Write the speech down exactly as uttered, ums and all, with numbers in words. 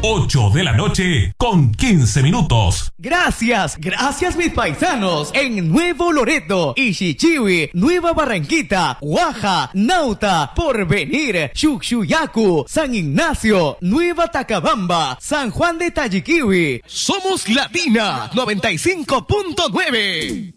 ocho de la noche con quince minutos. Gracias, gracias mis paisanos en Nuevo Loreto, Ishichiwi, Nueva Barranquita, Guaja, Nauta, Porvenir, Chuchuyacu, San Ignacio, Nueva Tacabamba, San Juan de Tayiquiwi. Somos Latina noventa y cinco punto nueve.